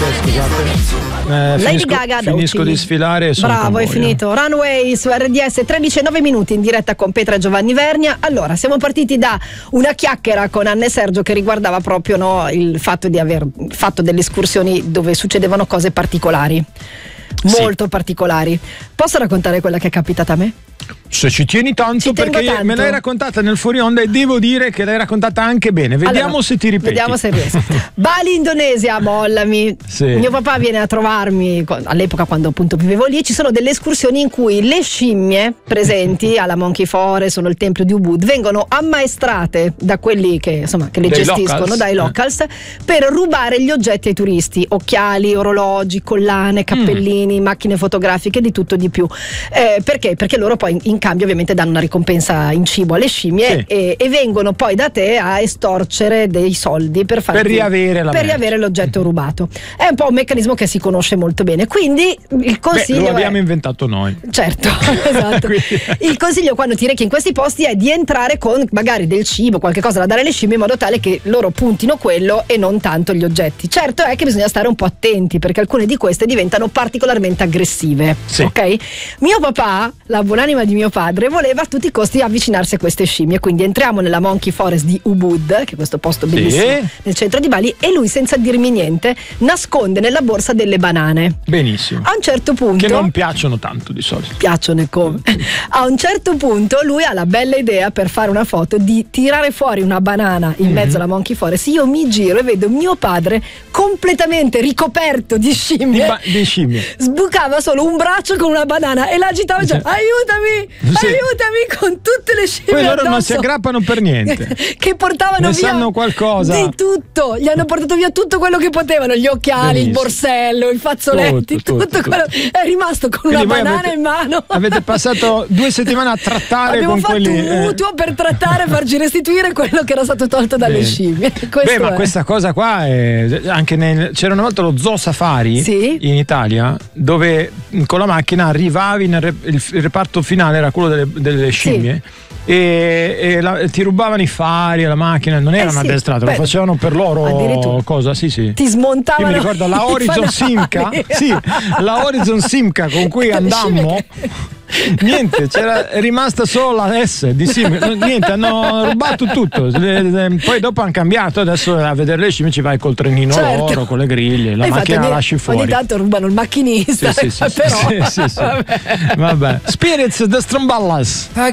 scusate. Lady Gaga finisco di sfilare e sono bravo, è finito. Runway su RDS 13:09 in diretta con Petra e Giovanni Vernia. Allora, siamo partiti da una chiacchiera con Anna e Sergio che riguardava proprio il fatto di aver fatto delle escursioni dove succedevano cose particolari. Molto particolari. Posso raccontare quella che è capitata a me? Se ci tieni tanto, perché tanto. Me l'hai raccontata nel fuori onda e devo dire che l'hai raccontata anche bene. Vediamo allora, se ti ripeti. Vediamo se riesco. Bali, Indonesia, mollami. Sì. Mio papà viene a trovarmi all'epoca quando appunto vivevo lì. Ci sono delle escursioni in cui le scimmie presenti alla Monkey Forest, sono il tempio di Ubud, vengono ammaestrate da quelli che le gestiscono, dai locals, per rubare gli oggetti ai turisti: occhiali, orologi, collane, cappellini, macchine fotografiche, di tutto di più. Perché? Perché loro poi in cambio ovviamente danno una ricompensa in cibo alle scimmie, sì, e vengono poi da te a estorcere dei soldi per riavere l'oggetto rubato. È un po' un meccanismo che si conosce molto bene, quindi il consiglio lo abbiamo inventato noi. Certo, esatto. Il consiglio quando ti rechi in questi posti è di entrare con magari del cibo, qualche cosa da dare alle scimmie, in modo tale che loro puntino quello e non tanto gli oggetti. Certo è che bisogna stare un po' attenti, perché alcune di queste diventano particolarmente aggressive. Sì. Ok? Mio papà, la buonanima di mio padre, voleva a tutti i costi avvicinarsi a queste scimmie, quindi entriamo nella Monkey Forest di Ubud, che è questo posto bellissimo nel centro di Bali, e lui, senza dirmi niente, nasconde nella borsa delle banane. Benissimo. A un certo punto, che non piacciono tanto di solito. Piacciono e come. A un certo punto lui ha la bella idea, per fare una foto, di tirare fuori una banana in mezzo alla Monkey Forest. Io mi giro e vedo mio padre completamente ricoperto di scimmie. Di scimmie. Sbucava solo un braccio con una banana e l'agitava, aiutami, aiutami, con tutte le scimmie poi loro addosso, non si aggrappano per niente. che portavano via sanno qualcosa di tutto, gli hanno portato via tutto quello che potevano, gli occhiali, il borsello, i fazzoletti, tutto quello. È rimasto con una banana in mano. Avete passato 2 settimane a trattare abbiamo con fatto quelli, un mutuo per trattare, farci restituire quello che era stato tolto dalle scimmie. Ma questa cosa qua è anche c'era una volta lo Zoo Safari in Italia, dove con la macchina arrivavi il reparto finale era quello delle scimmie, e ti rubavano i fari alla macchina, non erano addestrati, lo facevano per loro cosa, ti smontavano. Io mi ricordo la Horizon Simca, la Horizon Simca con cui andammo. Niente, è rimasta solo la S di Simca, niente, hanno rubato tutto. Poi dopo hanno cambiato, adesso a vedere le scimmie ci vai col trenino loro, con le griglie, la macchina la lasci fuori. Ogni tanto rubano il macchinista, però vabbè. Spirits the Stromballas.